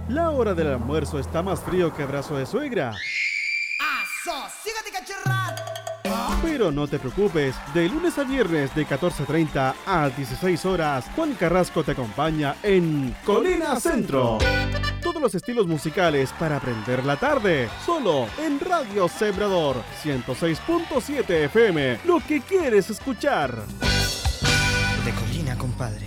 La hora del almuerzo está más frío que abrazo de suegra. ¡Asosígate, cachorra! Pero no te preocupes, de lunes a viernes de 14:30 a 16 horas, Juan Carrasco te acompaña en Colina Centro. Todos los estilos musicales para aprender la tarde, solo en Radio Sembrador 106.7 FM, lo que quieres escuchar. De Colina, compadre.